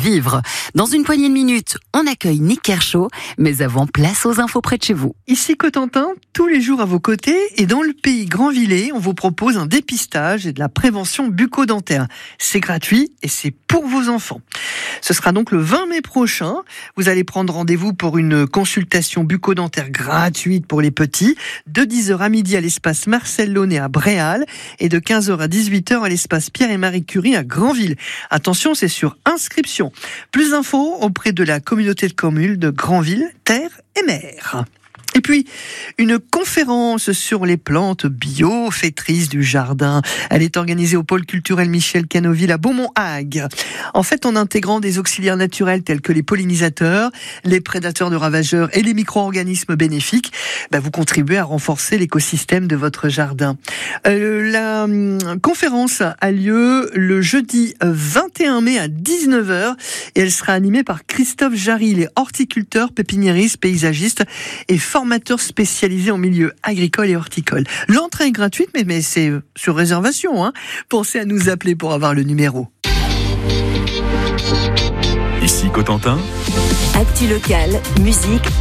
vivre. Dans une poignée de minutes, on accueille Nick Kershaw, mais avant, place aux infos près de chez vous. Ici Cotentin, tous les jours à vos côtés, et dans le pays Grandvillers, on vous propose un dépistage et de la prévention bucco-dentaire. C'est gratuit et c'est pour vos enfants. Ce sera donc le 20 mai prochain. Vous allez prendre rendez-vous pour une consultation bucco-dentaire gratuite pour les petits, de 10h à midi à l'espace Marcel Launay à Bréal et de 15h à 18h à l'espace Pierre et Marie Curie à Granville. Attention, c'est sur inscription. Plus d'infos auprès de la communauté de communes de Granville, Terre et Mer. Et puis, une conférence sur les plantes biofaitrices du jardin. Elle est organisée au pôle culturel Michel Canoville à Beaumont-Hague. En fait, en intégrant des auxiliaires naturels tels que les pollinisateurs, les prédateurs de ravageurs et les micro-organismes bénéfiques, vous contribuez à renforcer l'écosystème de votre jardin. La conférence a lieu le jeudi 21 mai à 19h et elle sera animée par Christophe Jarry, il est horticulteur, pépiniériste, paysagiste et formateur spécialisé en milieu agricole et horticole. L'entrée est gratuite, mais c'est sur réservation. Pensez à nous appeler pour avoir le numéro. Ici Cotentin. Actu locale, musique,